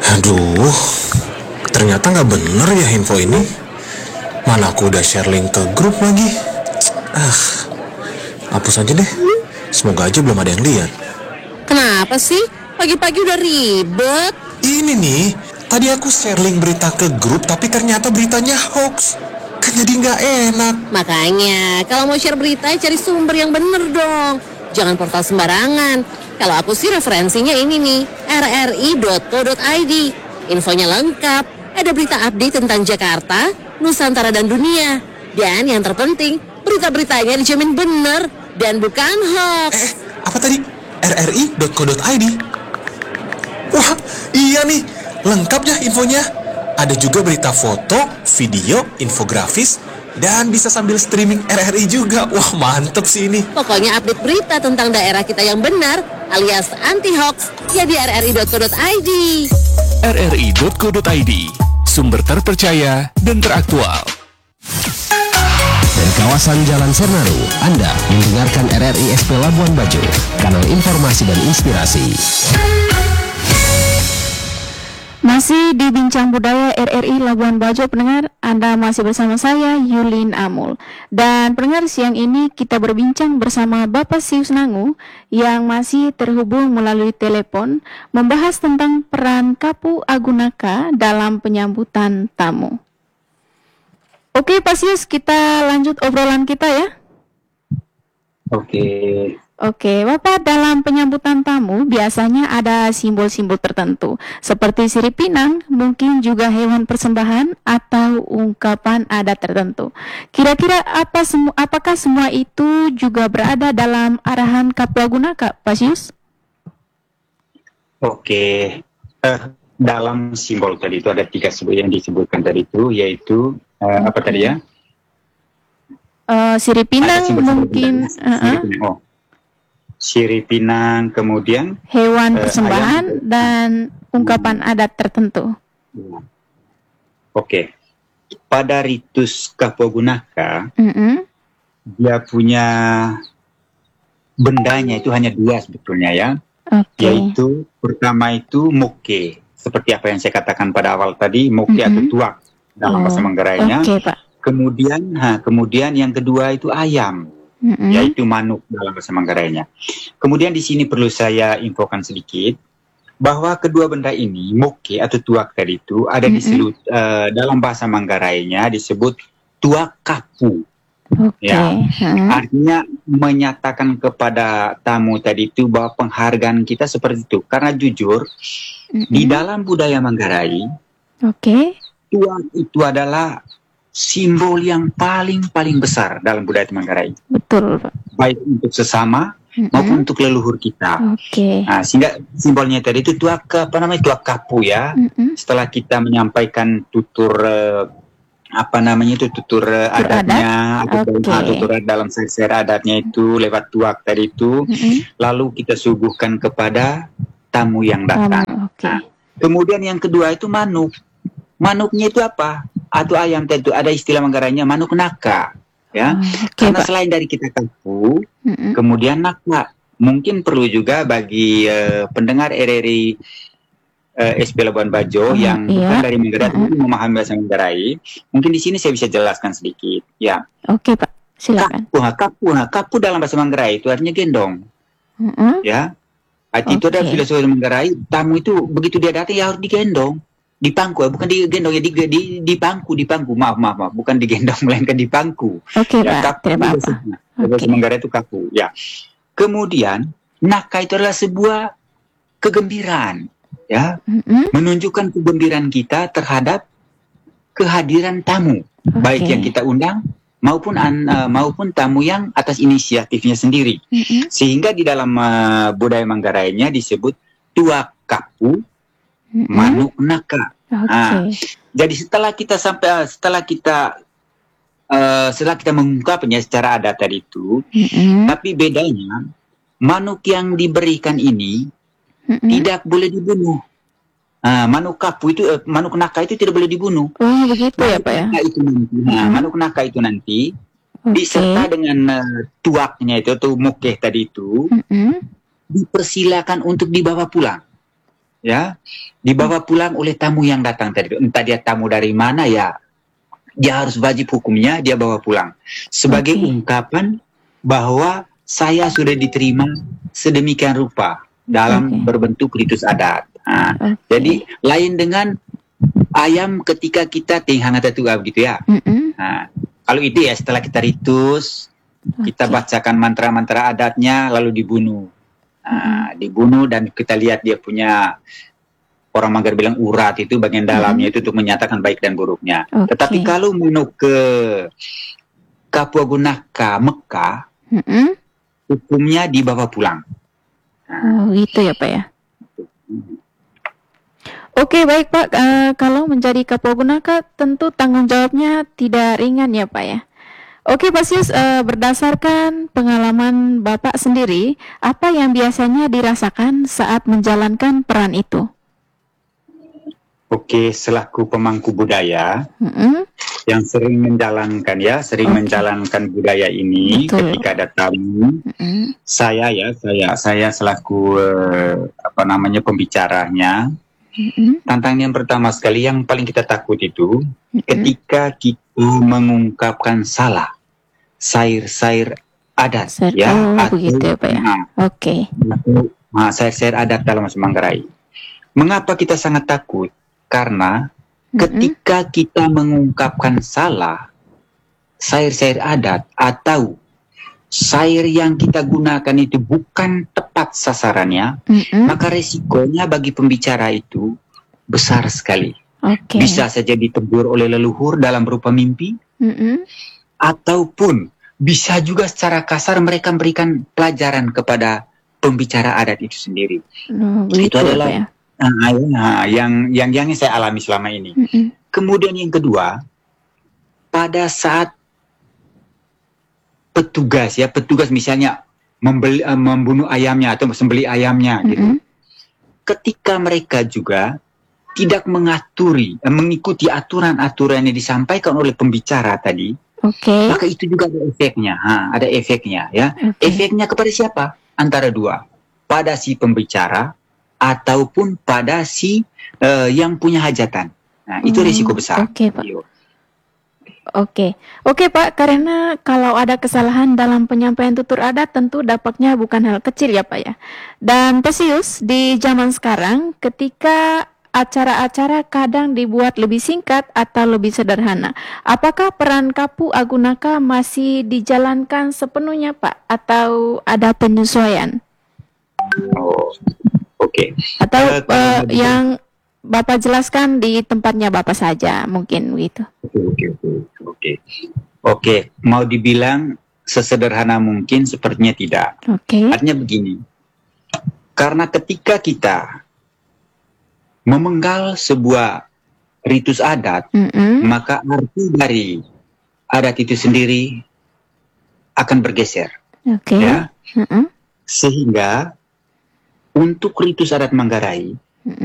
Aduh, ternyata nggak bener ya info ini. Mana aku udah share link ke grup lagi. Ah, hapus aja deh. Semoga aja belum ada yang lihat. Kenapa sih? Pagi-pagi udah ribet. Ini nih, tadi aku share link berita ke grup tapi ternyata beritanya hoax. Kan jadi nggak enak. Makanya, kalau mau share berita, cari sumber yang bener dong. Jangan portal sembarangan. Kalau aku sih referensinya ini nih, rri.co.id. Infonya lengkap, ada berita update tentang Jakarta, Nusantara dan dunia. Dan yang terpenting, berita-beritanya dijamin bener dan bukan hoax. Apa tadi? rri.co.id. Wah, iya nih, lengkap ya infonya. Ada juga berita foto, video, infografis, dan bisa sambil streaming RRI juga. Wah, mantep sih ini. Pokoknya update berita tentang daerah kita yang benar, alias anti-hoax, ya di rri.co.id. rri.co.id, sumber terpercaya dan teraktual. Dari kawasan Jalan Sernaru, Anda mendengarkan RRI SP Labuan Bajo, kanal informasi dan inspirasi. Masih di Bincang Budaya RRI Labuan Bajo, pendengar, Anda masih bersama saya, Yulin Amul. Dan pendengar, siang ini kita berbincang bersama Bapak Sius Nangu yang masih terhubung melalui telepon, membahas tentang peran Kapu Agunaka dalam penyambutan tamu. Oke, Pak Sius, kita lanjut obrolan kita ya. Oke, Bapak, dalam penyambutan tamu biasanya ada simbol-simbol tertentu seperti sirip pinang, mungkin juga hewan persembahan atau ungkapan adat tertentu. Kira-kira apakah semua itu juga berada dalam arahan Kapu Agunaka, Pak Sius? Dalam simbol tadi itu ada 3 yang disebutkan tadi itu, yaitu apa tadi ya? Sirip pinang mungkin. Sirip pinang, kemudian hewan persembahan dan ungkapan adat tertentu. Pada ritus Kapu Agunaka, dia punya bendanya itu hanya 2 sebetulnya ya. Yaitu pertama itu moke, seperti apa yang saya katakan pada awal tadi, moke atau tuak dalam bahasa Manggarainya. Kemudian yang kedua itu ayam, yaitu manuk dalam bahasa Manggarainya. Kemudian di sini perlu saya infokan sedikit bahwa kedua benda ini, moke atau tuak tadi itu ada disebut dalam bahasa Manggarainya disebut tuak kapu. Artinya menyatakan kepada tamu tadi itu bahwa penghargaan kita seperti itu. Karena jujur di dalam budaya Manggarai, tuak itu adalah simbol yang paling besar dalam budaya Manggarai. Betul, Pak. Baik untuk sesama maupun untuk leluhur kita. Nah, sehingga simbolnya tadi itu tuak kapu ya. Setelah kita menyampaikan tutur tutur adatnya atau tutur dalam syair adatnya itu lewat tuak tadi itu, lalu kita suguhkan kepada tamu yang datang. Nah, kemudian yang kedua itu manuk. Manuknya itu apa? Atau ayam tadi itu ada istilah Manggarainya manuk naka, ya. Karena selain dari kita kapu, kemudian naka. Mungkin perlu juga bagi pendengar RRI SP Labuan Bajo yang bukan dari Manggarai tapi memahami bahasa Manggarai, mungkin di sini saya bisa jelaskan sedikit, ya. Oke, Pak, silakan. Kapu dalam bahasa Manggarai itu artinya gendong, ya. Itu ada filosofi Manggarai, tamu itu begitu dia datang ya harus digendong. Di pangku, bukan digendong ya, di pangku, maaf, bukan digendong melainkan di pangku. Pak, tidak apa-apa. Bahasa Manggarai itu kapu, ya. Kemudian naka itu adalah sebuah kegembiraan, ya, menunjukkan kegembiraan kita terhadap kehadiran tamu, baik yang kita undang maupun tamu yang atas inisiatifnya sendiri. Sehingga di dalam budaya Manggarainya disebut tuak kapu, manuk naka. Jadi setelah kita mengungkapnya secara adat tadi itu, tapi bedanya manuk yang diberikan ini tidak boleh dibunuh. Manuk naka itu tidak boleh dibunuh. Begitu ya, Pak ya. Manuk naka itu nanti diserta dengan tuaknya itu atau mokeh tadi itu dipersilakan untuk dibawa pulang. ya, dibawa pulang oleh tamu yang datang tadi. Entah dia tamu dari mana ya, dia harus wajib hukumnya dia bawa pulang sebagai ungkapan bahwa saya sudah diterima sedemikian rupa dalam berbentuk ritus adat. Nah, jadi lain dengan ayam ketika kita tinghangat itu gitu ya. Nah, kalau itu ya setelah kita ritus, kita bacakan mantra-mantra adatnya lalu dibunuh. Nah, dibunuh dan kita lihat dia punya, orang Manggar bilang urat itu bagian dalamnya itu untuk menyatakan baik dan buruknya. Tetapi kalau menuju ke Kapua Gunaka Mekah, hukumnya dibawa pulang. Oh, gitu ya Pak ya. Oke, baik Pak. Kalau menjadi Kapua Gunaka tentu tanggung jawabnya tidak ringan ya Pak ya. Oke Pak Sius, berdasarkan pengalaman Bapak sendiri, apa yang biasanya dirasakan saat menjalankan peran itu? Oke, selaku pemangku budaya yang sering menjalankan menjalankan budaya ini. Betul. Ketika ada tamu, saya selaku pembicaranya. Tantangan yang pertama sekali yang paling kita takut itu ketika kita mengungkapkan salah sair-sair adat atau begitu ya Pak ya. Sair-sair adat dalam bahasa Manggarai. Mengapa kita sangat takut? Karena ketika kita mengungkapkan salah sair-sair adat atau sair yang kita gunakan itu bukan tepat sasarannya, maka resikonya bagi pembicara itu besar sekali. Bisa saja ditegur oleh leluhur dalam berupa mimpi, ataupun bisa juga secara kasar mereka memberikan pelajaran kepada pembicara adat itu sendiri. Itu adalah yang saya alami selama ini. Kemudian yang kedua, pada saat petugas misalnya membunuh ayamnya atau sembelih ayamnya gitu. Ketika mereka juga tidak mengikuti aturan-aturan yang disampaikan oleh pembicara tadi, maka itu juga ada efeknya. Ada efeknya ya. Efeknya kepada siapa? Antara dua, pada si pembicara ataupun pada si yang punya hajatan. Nah, itu risiko besar. Oke Pak, karena kalau ada kesalahan dalam penyampaian tutur adat tentu dampaknya bukan hal kecil ya Pak ya. Dan Pak Sius, di zaman sekarang ketika acara-acara kadang dibuat lebih singkat atau lebih sederhana, apakah peran Kapu Agunaka masih dijalankan sepenuhnya Pak atau ada penyesuaian? Atau yang Bapak jelaskan di tempatnya Bapak saja mungkin gitu. Oke, mau dibilang sesederhana mungkin sepertinya tidak. Artinya begini, karena ketika kita memenggal sebuah ritus adat, maka arti dari adat itu sendiri akan bergeser. Ya? Sehingga untuk ritus adat Manggarai